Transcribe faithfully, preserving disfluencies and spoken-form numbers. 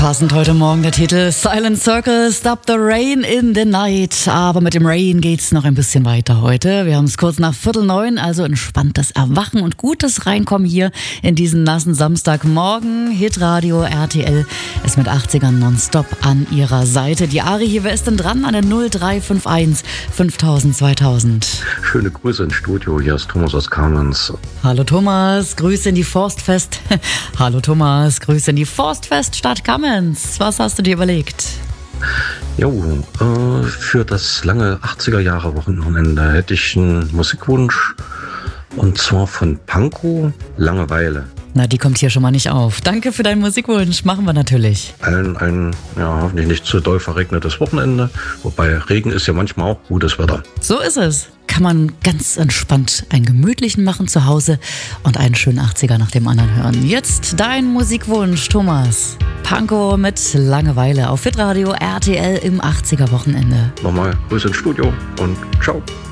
Passend heute Morgen der Titel Silent Circle, Stop the Rain in the Night. Aber mit dem Rain geht's noch ein bisschen weiter heute. Wir haben es kurz nach Viertel neun, also entspanntes Erwachen und gutes Reinkommen hier in diesen nassen Samstagmorgen. Hitradio R T L ist mit achtzigern nonstop an ihrer Seite. Die Ari hier, wer ist denn dran an der null drei fünf eins fünftausend zweitausend? Schöne Grüße ins Studio, hier ist Thomas aus Kamenz. Hallo Thomas, Grüße in die Forstfest. Hallo Thomas, Grüße in die Forstfeststadt Kamenz. Was hast du dir überlegt? Jo, äh, für das lange achtziger Jahre Wochenende hätte ich einen Musikwunsch, und zwar von Pankow, Langeweile. Na, die kommt hier schon mal nicht auf. Danke für deinen Musikwunsch, machen wir natürlich. Allen ein, ja, hoffentlich nicht zu doll verregnetes Wochenende, wobei Regen ist ja manchmal auch gutes Wetter. So ist es. Kann man ganz entspannt einen gemütlichen machen zu Hause und einen schönen achtziger nach dem anderen hören. Jetzt dein Musikwunsch, Thomas. Pankow mit Langeweile auf Hitradio R T L im achtziger Wochenende. Nochmal Grüße ins Studio und ciao.